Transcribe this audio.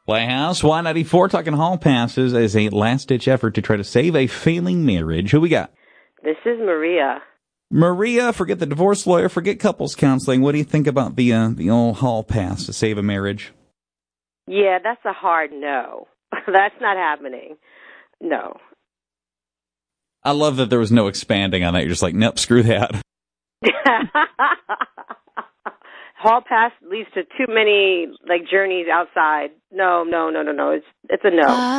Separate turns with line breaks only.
Playhouse, Y94, talking hall passes as a last-ditch effort to try to save a failing marriage. Who we got?
This is Maria.
Maria, forget the divorce lawyer, forget couples counseling. What do you think about the old hall pass to save a marriage?
Yeah, that's a hard no. That's not happening. No.
I love that there was no expanding on that. You're just like, nope, screw that.
Hall pass leads to too many journeys outside. No. It's a no.